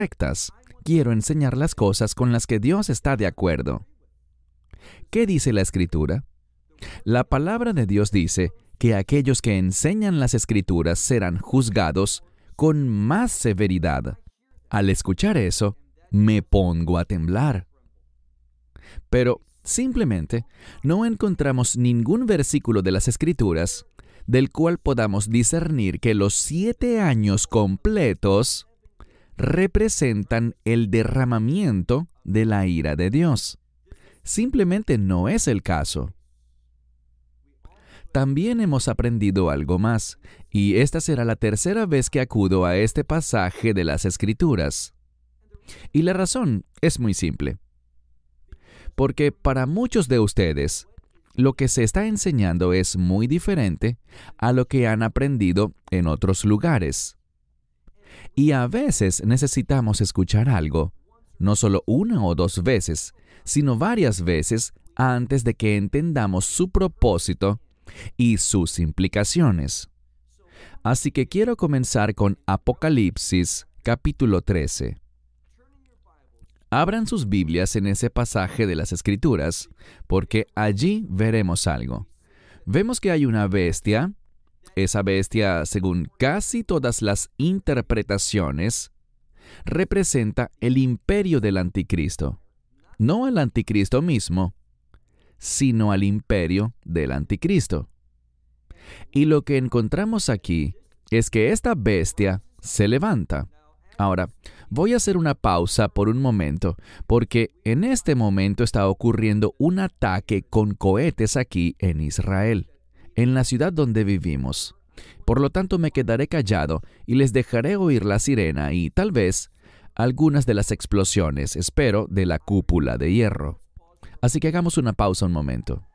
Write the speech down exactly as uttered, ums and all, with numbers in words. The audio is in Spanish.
correctas. Quiero enseñar las cosas con las que Dios está de acuerdo. ¿Qué dice la Escritura? La palabra de Dios dice que aquellos que enseñan las Escrituras serán juzgados con más severidad. Al escuchar eso, me pongo a temblar. Pero simplemente no encontramos ningún versículo de las Escrituras del cual podamos discernir que los siete años completos representan el derramamiento de la ira de Dios. Simplemente no es el caso. También hemos aprendido algo más, y esta será la tercera vez que acudo a este pasaje de las Escrituras. Y la razón es muy simple. Porque para muchos de ustedes, lo que se está enseñando es muy diferente a lo que han aprendido en otros lugares. Y a veces necesitamos escuchar algo, no solo una o dos veces, sino varias veces antes de que entendamos su propósito y sus implicaciones. Así que quiero comenzar con Apocalipsis, capítulo trece. Abran sus Biblias en ese pasaje de las Escrituras, porque allí veremos algo. Vemos que hay una bestia. Esa bestia, según casi todas las interpretaciones, representa el imperio del anticristo. No al anticristo mismo, sino al imperio del anticristo. Y lo que encontramos aquí es que esta bestia se levanta. Ahora, voy a hacer una pausa por un momento, porque en este momento está ocurriendo un ataque con cohetes aquí en Israel, en la ciudad donde vivimos. Por lo tanto, me quedaré callado y les dejaré oír la sirena y, tal vez, algunas de las explosiones, espero, de la cúpula de hierro. Así que hagamos una pausa un momento.